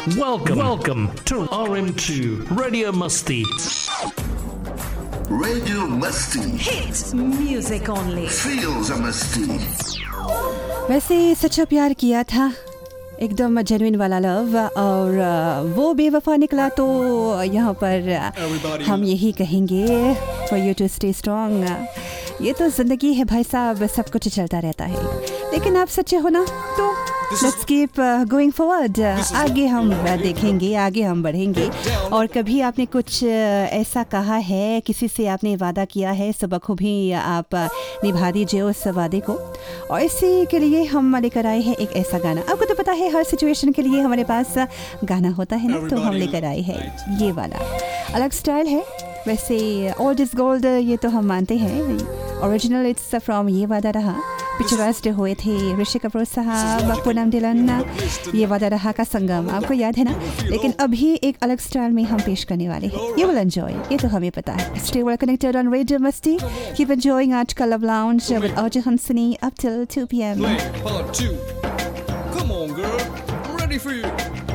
Welcome to RM2 Radio Masti. Radio Masti. Hits music only. Feels a Masti. वैसे सच्चा प्यार किया था, एकदम जेन्युइन वाला लव, और वो बेवफा निकला तो यहाँ पर हम यही कहेंगे for you to stay strong. ये तो ज़िंदगी है भाई साहब, सब कुछ चलता रहता है, लेकिन आप सच्चे हो ना तो लेट्स कीप गोइंग फॉरवर्ड। आगे हम देखेंगे, आगे हम बढ़ेंगे। और कभी आपने कुछ ऐसा कहा है, किसी से आपने वादा किया है, तो बखूबी आप निभा दीजिए उस वादे को। और इसी के लिए हम लेकर आए हैं एक ऐसा गाना। आपको तो पता है हर सिचुएशन के लिए हमारे पास गाना होता है ना, तो हम लेकर आए हैं ये वाला। अलग स्टाइल है वैसे, ओल्ड इज़ गोल्ड ये तो हम मानते हैं। ओरिजिनल इट्स फ्रॉम ये वादा रहा, पिक्चराइज्ड हुए थे ऋषि कपूर साहब, पूनम ढिल्लन, ये वादा रहा का संगम, आपको याद है ना। लेकिन अभी एक अलग स्टाइल में हम पेश करने वाले हैं, यू विल एंजॉय, ये तो हमें पता है। Stay well connected on radio मस्ती, कीप एंजॉयिंग आज का love lounge with Ajay हंसनी up till 2 PM. Part 2. Come on, girl. I'm ready for you.